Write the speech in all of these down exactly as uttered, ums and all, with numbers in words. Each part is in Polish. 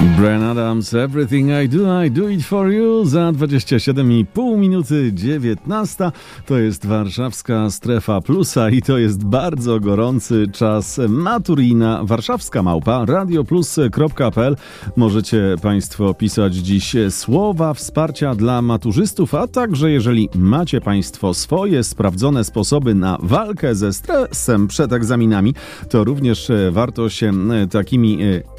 Bryan Adams, Everything I Do, I Do It For You. Za dwadzieścia siedem i pół minuty dziewiętnasta. To jest warszawska strefa plusa i to jest bardzo gorący czas maturina. Warszawska małpa radioplus kropka p l. Możecie Państwo pisać dziś słowa wsparcia dla maturzystów, a także jeżeli macie Państwo swoje sprawdzone sposoby na walkę ze stresem przed egzaminami, to również warto się takimi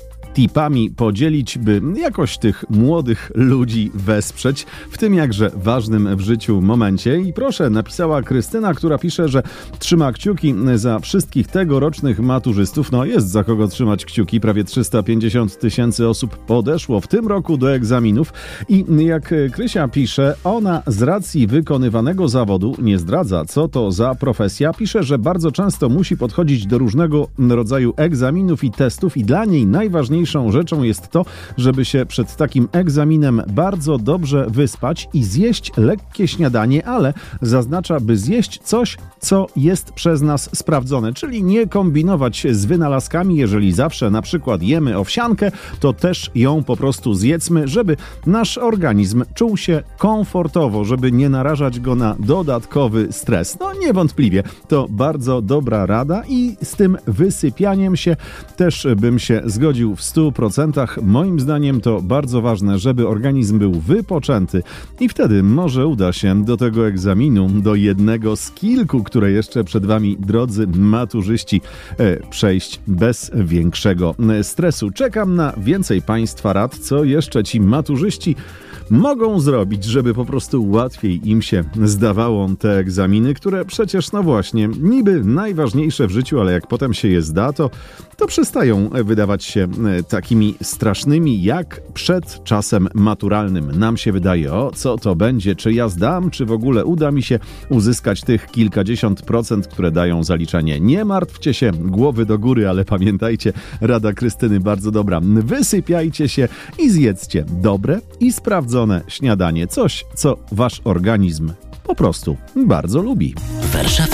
tipami podzielić, by jakoś tych młodych ludzi wesprzeć w tym jakże ważnym w życiu momencie. I proszę, napisała Krystyna, która pisze, że trzyma kciuki za wszystkich tegorocznych maturzystów. No jest za kogo trzymać kciuki. Prawie trzysta pięćdziesiąt tysięcy osób podeszło w tym roku do egzaminów i jak Krysia pisze, ona z racji wykonywanego zawodu, nie zdradza co to za profesja, pisze, że bardzo często musi podchodzić do różnego rodzaju egzaminów i testów i dla niej najważniejsze rzeczą jest to, żeby się przed takim egzaminem bardzo dobrze wyspać i zjeść lekkie śniadanie, ale zaznacza, by zjeść coś, co jest przez nas sprawdzone, czyli nie kombinować z wynalazkami. Jeżeli zawsze na przykład jemy owsiankę, to też ją po prostu zjedzmy, żeby nasz organizm czuł się komfortowo, żeby nie narażać go na dodatkowy stres. No niewątpliwie to bardzo dobra rada i z tym wysypianiem się też bym się zgodził w stu procentach. Moim zdaniem to bardzo ważne, żeby organizm był wypoczęty i wtedy może uda się do tego egzaminu, do jednego z kilku, które jeszcze przed Wami, drodzy maturzyści, przejść bez większego stresu. Czekam na więcej Państwa rad, co jeszcze ci maturzyści mogą zrobić, żeby po prostu łatwiej im się zdawało te egzaminy, które przecież, no właśnie, niby najważniejsze w życiu, ale jak potem się je zda, to, to przestają wydawać się takimi strasznymi jak przed czasem maturalnym. Nam się wydaje, o co to będzie, czy ja zdam, czy w ogóle uda mi się uzyskać tych kilkadziesiąt procent, które dają zaliczenie. Nie martwcie się, głowy do góry, ale pamiętajcie, rada Krystyny bardzo dobra. Wysypiajcie się i zjedzcie dobre i sprawdzone śniadanie. Coś, co wasz organizm po prostu bardzo lubi. Warszawa.